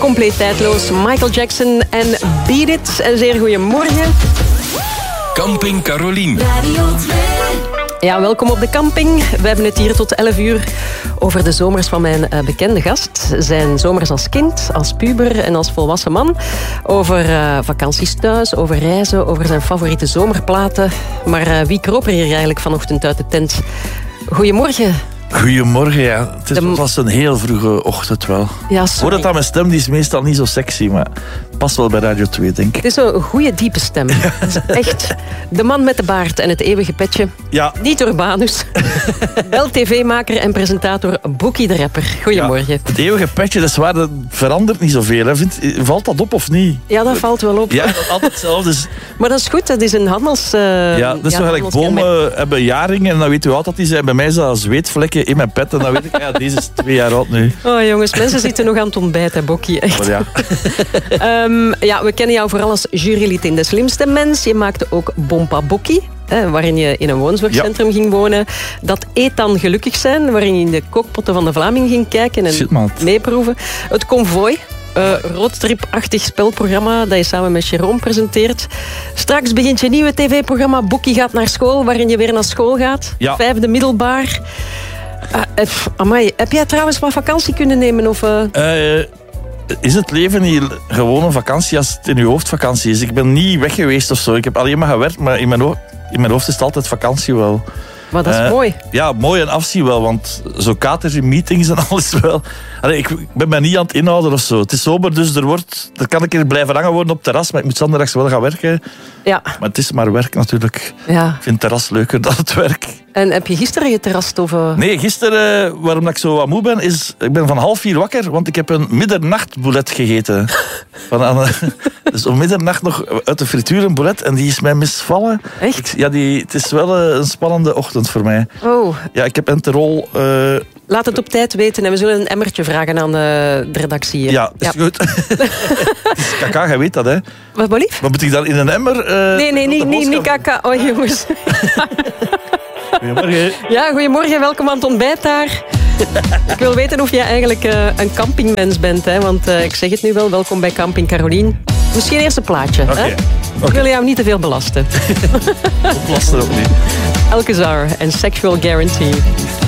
compleet tijdloos. Michael Jackson en Beat It. Een zeer goeiemorgen. Camping Carolien. Ja, welkom op de camping. We hebben het hier tot 11 uur over de zomers van mijn bekende gast. Zijn zomers als kind, als puber en als volwassen man. Over vakanties thuis, over reizen, over zijn favoriete zomerplaten. Maar wie kroop er hier eigenlijk vanochtend uit de tent? Goedemorgen. Goedemorgen, ja. Het was een heel vroege ochtend wel. Ja, sorry. Hoor dat aan mijn stem, die is meestal niet zo sexy, maar past wel bij Radio 2, denk ik. Het is een goede, diepe stem. Het is echt de man met de baard en het eeuwige petje. Ja. Niet Urbanus. Wel tv-maker en presentator Boekie de Rapper. Goedemorgen. Ja, het eeuwige petje, dat is waar, dat verandert niet zoveel. Hè. Valt dat op of niet? Ja, dat valt wel op. Ja, altijd hetzelfde. Maar dat is goed, dat is een handels... ja, dat is zo gelijk bomen hebben jaringen en dan weet u hoe oud dat die zijn. Bij mij is dat zweetvlekken in mijn pet en dan weet ik, ja, deze is 2 jaar oud nu. Oh jongens, mensen zitten nog aan het ontbijten, Bokkie, echt. Maar ja, we kennen jou vooral als jurylid in De Slimste Mens. Je maakte ook Bompa Bokkie, waarin je in een woonzorgcentrum ging wonen. Dat Eet dan Gelukkig Zijn, waarin je in de kookpotten van de Vlaming ging kijken en meeproeven. Het Konvooi. Roadtrip-achtig spelprogramma dat je samen met Jérôme presenteert. Straks begint je nieuwe tv-programma Boekie gaat naar school, waarin je weer naar school gaat. Ja. 5e middelbaar. Amai, heb jij trouwens wat vakantie kunnen nemen? Of, is het leven hier gewoon een vakantie als het in uw hoofd vakantie is? Ik ben niet weg geweest of zo. Ik heb alleen maar gewerkt, maar in mijn hoofd is het altijd vakantie wel. Maar dat is mooi. Ja, mooi en afzien wel, want zo katers in meetings en alles wel. Allee, ik ben mij niet aan het inhouden of zo. Het is sober, dus er kan ik hier blijven hangen worden op het terras, maar ik moet zondags wel gaan werken. Ja. Maar het is maar werk natuurlijk. Ja. Ik vind het terras leuker dan het werk. En heb je gisteren geterrast? Of? Nee, gisteren, waarom ik zo wat moe ben, is... Ik ben van 3:30 wakker, want ik heb een middernachtboulet gegeten. Dus om middernacht nog uit de frituur een boulet en die is mij misvallen. Echt? Het is wel een spannende ochtend voor mij. Oh. Ja, ik heb Enterol... Laat het op tijd weten en we zullen een emmertje vragen aan de redactie hier. Ja, is goed. Het is kaka, jij weet dat, hè? Wat lief? Maar moet ik dan in een emmer... Nee, niet kaka. Oh, jongens. Goedemorgen. Ja, goedemorgen. Welkom aan het ontbijt daar. Ik wil weten of jij eigenlijk een campingmens bent, hè? Want ik zeg het nu wel. Welkom bij Camping Carolien. Misschien eerst een plaatje. Okay. Hè? Ik wil jou niet te veel belasten. Belasten ook niet. Alcazar en Sexual Guarantee.